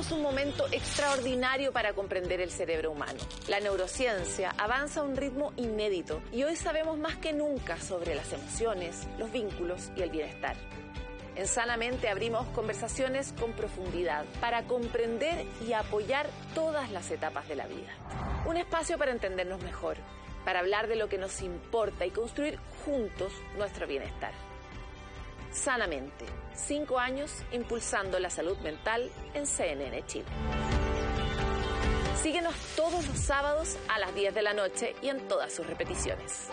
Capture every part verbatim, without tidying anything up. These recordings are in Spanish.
Vivimos un momento extraordinario para comprender el cerebro humano. La neurociencia avanza a un ritmo inédito y hoy sabemos más que nunca sobre las emociones, los vínculos y el bienestar. En Sanamente abrimos conversaciones con profundidad para comprender y apoyar todas las etapas de la vida. Un espacio para entendernos mejor, para hablar de lo que nos importa y construir juntos nuestro bienestar. Sanamente, cinco años impulsando la salud mental en C N N Chile. Síguenos todos los sábados a las diez de la noche y en todas sus repeticiones.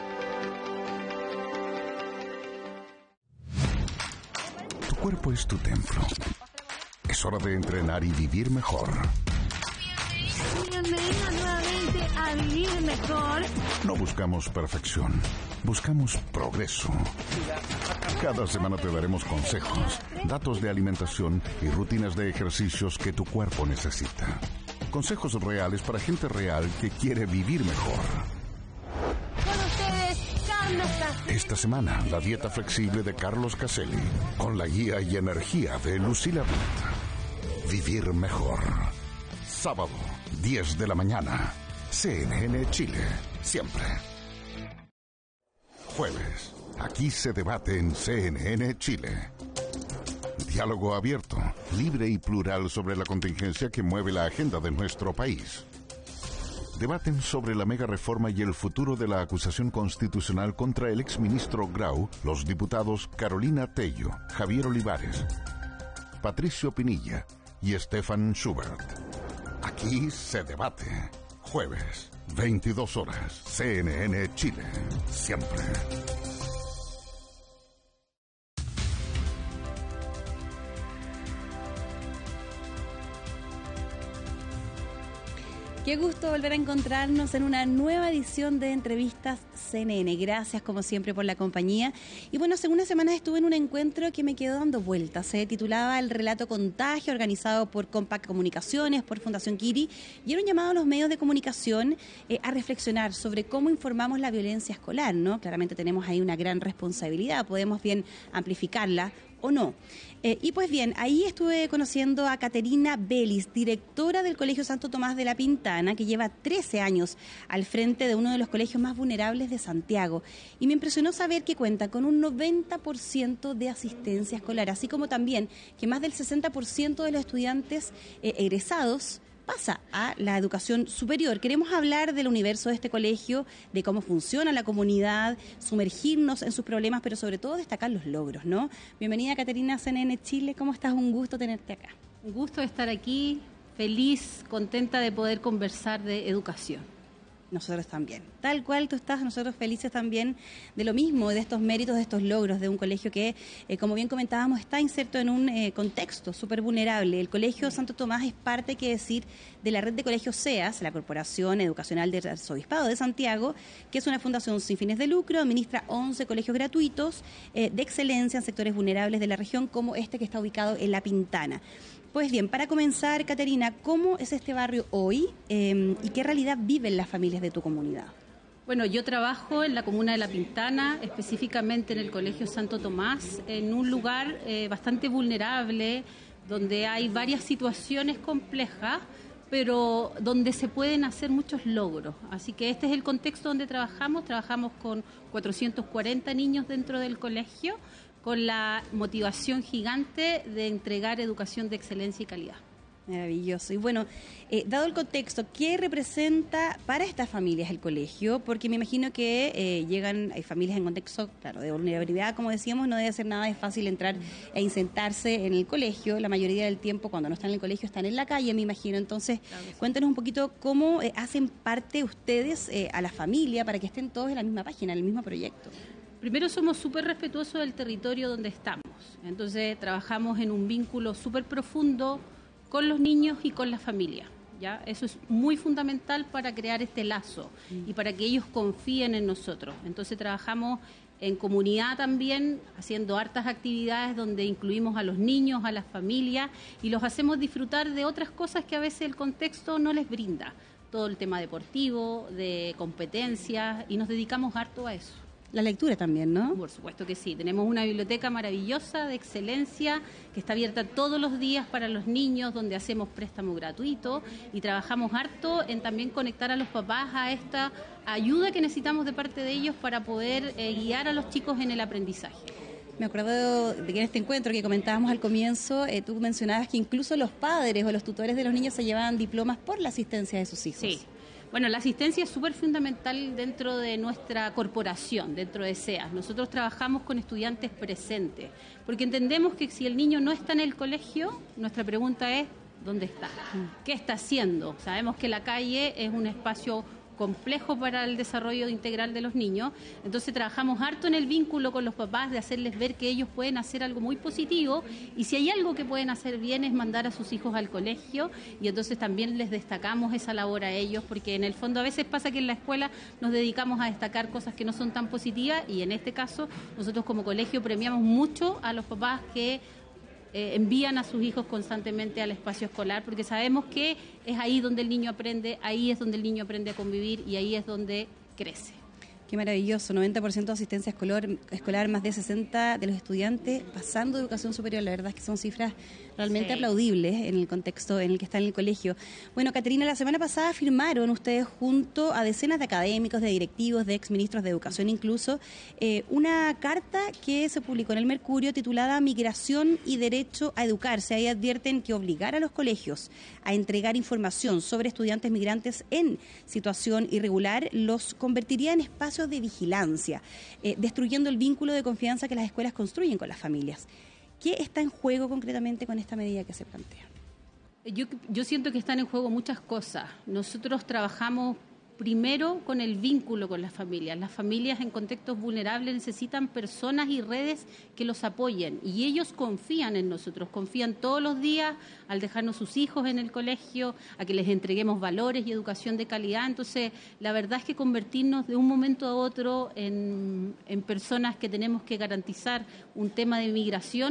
Tu cuerpo es tu templo. Es hora de entrenar y vivir mejor. Bienvenida nuevamente a Vivir Mejor. No buscamos perfección, buscamos progreso. Cada semana te daremos consejos, datos de alimentación y rutinas de ejercicios que tu cuerpo necesita. Consejos reales para gente real que quiere vivir mejor. Con ustedes, Carlos Caselli. Esta semana, la dieta flexible de Carlos Caselli, con la guía y energía de Lucila Blit. Vivir mejor. Sábado, diez de la mañana. C N N Chile, siempre. Jueves, aquí se debate en C N N Chile. Diálogo abierto, libre y plural sobre la contingencia que mueve la agenda de nuestro país. Debaten sobre la mega reforma y el futuro de la acusación constitucional contra el exministro Grau los diputados Carolina Tello, Javier Olivares, Patricio Pinilla y Stefan Schubert. Aquí se debate. Jueves, veintidós horas, C N N Chile, siempre. Qué gusto volver a encontrarnos en una nueva edición de Entrevistas C N N. Gracias, como siempre, por la compañía. Y bueno, hace unas semanas estuve en un encuentro que me quedó dando vueltas. Se titulaba El Relato Contagio, organizado por Compact Comunicaciones, por Fundación Kiri, y era un llamado a los medios de comunicación eh, a reflexionar sobre cómo informamos la violencia escolar, ¿no? Claramente tenemos ahí una gran responsabilidad, podemos bien amplificarla o no. Eh, y pues bien, ahí estuve conociendo a Caterina Belis, directora del Colegio Santo Tomás de la Pintana, que lleva trece años al frente de uno de los colegios más vulnerables de Santiago. Y me impresionó saber que cuenta con un noventa por ciento de asistencia escolar, así como también que más del sesenta por ciento de los estudiantes eh, egresados pasa a la educación superior. Queremos hablar del universo de este colegio, de cómo funciona la comunidad, sumergirnos en sus problemas, pero sobre todo destacar los logros, ¿no? Bienvenida, Caterina, a C N N Chile. ¿Cómo estás? Un gusto tenerte acá. Un gusto estar aquí, feliz, contenta de poder conversar de educación. Nosotros también. Tal cual tú estás, nosotros felices también de lo mismo, de estos méritos, de estos logros de un colegio que, eh, como bien comentábamos, está inserto en un eh, contexto súper vulnerable. El Colegio Santo Tomás es parte, hay que decir, de la red de colegios C E A S, la Corporación Educacional del Arzobispado de Santiago, que es una fundación sin fines de lucro, administra once colegios gratuitos eh, de excelencia en sectores vulnerables de la región, como este que está ubicado en La Pintana. Pues bien, para comenzar, Caterina, ¿cómo es este barrio hoy eh, y qué realidad viven las familias de tu comunidad? Bueno, yo trabajo en la comuna de La Pintana, específicamente en el Colegio Santo Tomás, en un lugar eh, bastante vulnerable, donde hay varias situaciones complejas, pero donde se pueden hacer muchos logros. Así que este es el contexto donde trabajamos. Trabajamos con cuatrocientos cuarenta niños dentro del colegio, con la motivación gigante de entregar educación de excelencia y calidad. Maravilloso. Y bueno, eh, dado el contexto, ¿qué representa para estas familias el colegio? Porque me imagino que eh, llegan, hay familias en contexto, claro, de vulnerabilidad, como decíamos, no debe ser nada de fácil entrar e insertarse en el colegio. La mayoría del tiempo, cuando no están en el colegio, están en la calle, me imagino. Entonces, claro, sí. Cuéntanos un poquito cómo eh, hacen parte ustedes eh, a la familia para que estén todos en la misma página, en el mismo proyecto. Primero, somos súper respetuosos del territorio donde estamos. Entonces, trabajamos en un vínculo súper profundo con los niños y con la familia, ¿ya? Eso es muy fundamental para crear este lazo mm. y para que ellos confíen en nosotros. Entonces, trabajamos en comunidad también, haciendo hartas actividades donde incluimos a los niños, a las familias, y los hacemos disfrutar de otras cosas que a veces el contexto no les brinda. Todo el tema deportivo, de competencias, y nos dedicamos harto a eso. la lectura también, ¿no? Por supuesto que sí. Tenemos una biblioteca maravillosa, de excelencia, que está abierta todos los días para los niños, donde hacemos préstamo gratuito y trabajamos harto en también conectar a los papás a esta ayuda que necesitamos de parte de ellos para poder eh, guiar a los chicos en el aprendizaje. Me acuerdo de que en este encuentro que comentábamos al comienzo, eh, tú mencionabas que incluso los padres o los tutores de los niños se llevaban diplomas por la asistencia de sus hijos. Sí. Bueno, la asistencia es súper fundamental dentro de nuestra corporación, dentro de S E A. Nosotros trabajamos con estudiantes presentes, porque entendemos que si el niño no está en el colegio, nuestra pregunta es, ¿dónde está? ¿Qué está haciendo? Sabemos que la calle es un espacio complejo para el desarrollo integral de los niños, entonces trabajamos harto en el vínculo con los papás de hacerles ver que ellos pueden hacer algo muy positivo y si hay algo que pueden hacer bien es mandar a sus hijos al colegio y entonces también les destacamos esa labor a ellos porque en el fondo a veces pasa que en la escuela nos dedicamos a destacar cosas que no son tan positivas y en este caso nosotros como colegio premiamos mucho a los papás que Eh, envían a sus hijos constantemente al espacio escolar porque sabemos que es ahí donde el niño aprende, ahí es donde el niño aprende a convivir y ahí es donde crece. Qué maravilloso, noventa por ciento de asistencia escolar, escolar, más de sesenta de los estudiantes pasando de educación superior. La verdad es que son cifras realmente sí. aplaudibles en el contexto en el que está en el colegio. Bueno, Caterina, la semana pasada firmaron ustedes junto a decenas de académicos, de directivos, de exministros de educación incluso, eh, una carta que se publicó en el Mercurio titulada Migración y Derecho a Educarse. Ahí advierten que obligar a los colegios a entregar información sobre estudiantes migrantes en situación irregular los convertiría en espacios de vigilancia, eh, destruyendo el vínculo de confianza que las escuelas construyen con las familias. ¿Qué está en juego concretamente con esta medida que se plantea? Yo, yo siento que están en juego muchas cosas. Nosotros trabajamos primero con el vínculo con las familias. Las familias en contextos vulnerables necesitan personas y redes que los apoyen y ellos confían en nosotros, confían todos los días al dejarnos sus hijos en el colegio, a que les entreguemos valores y educación de calidad. Entonces, la verdad es que convertirnos de un momento a otro en, en personas que tenemos que garantizar un tema de migración